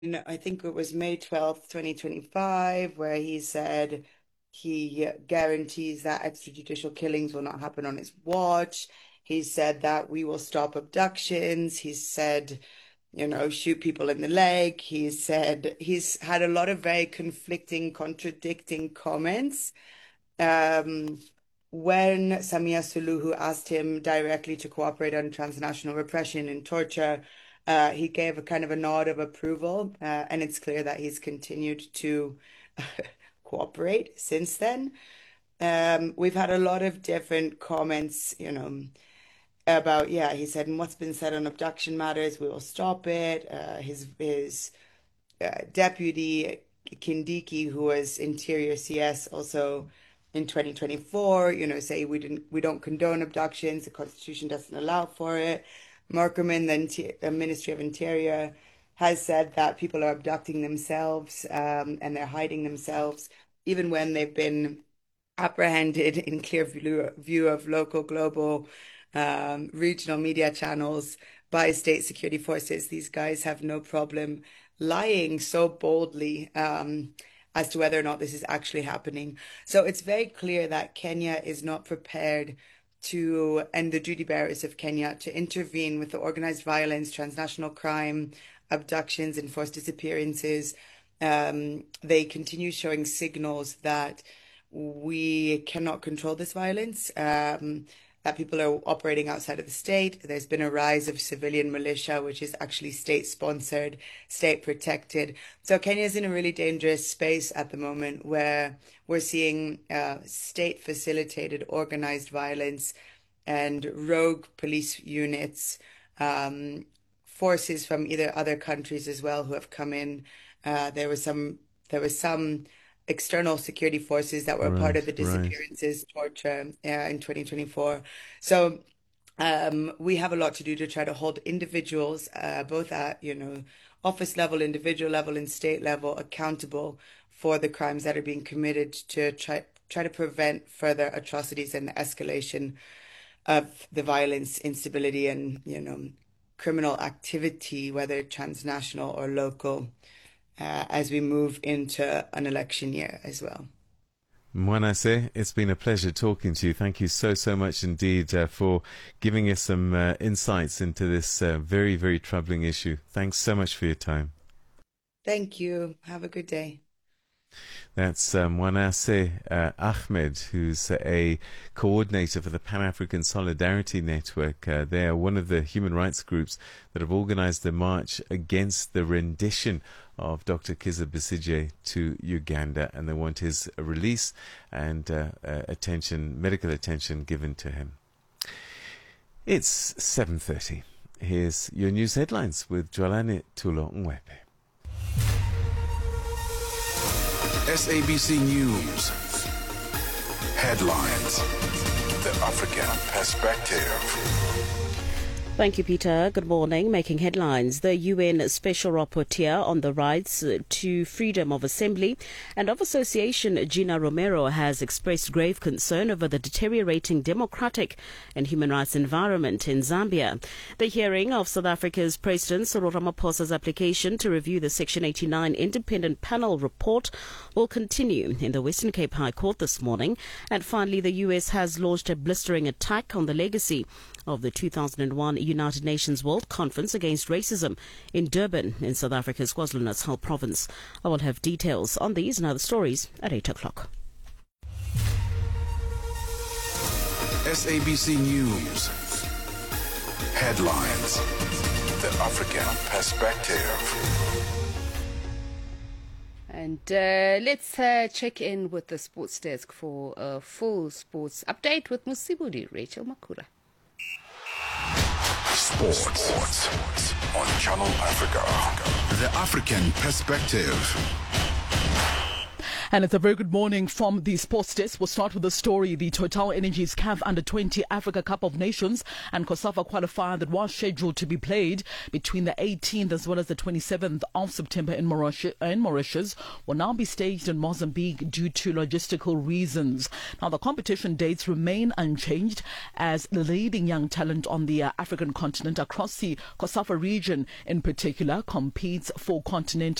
I think it was May 12th, 2025, where he said he guarantees that extrajudicial killings will not happen on his watch. He said that we will stop abductions. He said, shoot people in the leg. He said he's had a lot of very conflicting, contradicting comments. Um, when Samia Suluhu asked him directly to cooperate on transnational repression and torture, he gave a kind of a nod of approval, and it's clear that he's continued to cooperate since then. We've had a lot of different comments, about, yeah, he said, and what's been said on abduction matters, we will stop it. His deputy Kindiki, who was Interior CS also in 2024, say we don't condone abductions, the Constitution doesn't allow for it. Murkerman, the Ministry of Interior, has said that people are abducting themselves, and they're hiding themselves, even when they've been apprehended in clear view of local, global, regional media channels by state security forces. These guys have no problem lying so boldly, as to whether or not this is actually happening. So it's very clear that Kenya is not prepared to, and the duty bearers of Kenya, to intervene with the organized violence, transnational crime, abductions, and forced disappearances. They continue showing signals that we cannot control this violence, that people are operating outside of the state. There's been a rise of civilian militia, which is actually state-sponsored, state-protected. So Kenya is in a really dangerous space at the moment where we're seeing state-facilitated organized violence and rogue police units, forces from either other countries as well who have come in. There was some external security forces that were part of Right, the right. disappearances, torture, in 2024. So we have a lot to do to try to hold individuals, both at, office level, individual level, and state level, accountable for the crimes that are being committed to try to prevent further atrocities and the escalation of the violence, instability, and, criminal activity, whether transnational or local, as we move into an election year as well. Mwanase, it's been a pleasure talking to you. Thank you so, so much indeed for giving us some insights into this very, very troubling issue. Thanks so much for your time. Thank you. Have a good day. That's Mwanase Ahmed, who's a coordinator for the Pan African Solidarity Network. They are one of the human rights groups that have organized the march against the rendition of Dr. Kizza Besigye to Uganda, and they want his release and medical attention given to him. It's 7:30. Here's your news headlines with Jolane Tulo Mwepe. SABC News. Headlines. The African Perspective. Thank you, Peter. Good morning. Making headlines. The UN Special Rapporteur on the rights to freedom of assembly and of association, Gina Romero, has expressed grave concern over the deteriorating democratic and human rights environment in Zambia. The hearing of South Africa's President Cyril Ramaphosa's application to review the Section 89 independent panel report will continue in the Western Cape High Court this morning. And finally, the US has launched a blistering attack on the legacy of the 2001 United Nations World Conference Against Racism in Durban in South Africa's KwaZulu-Natal province. I will have details on these and other stories at 8 o'clock. SABC News. Headlines. The African Perspective. And let's check in with the sports desk for a full sports update with Musibudi Rachel Makura. Sports on Channel Africa. The African Perspective. And it's a very good morning from the sports desk. We'll start with the story. The Total Energies CAF Under-20 Africa Cup of Nations and COSAFA qualifier that was scheduled to be played between the 18th as well as the 27th of September in Mauritius will now be staged in Mozambique due to logistical reasons. Now, the competition dates remain unchanged as the leading young talent on the African continent across the COSAFA region in particular competes for continental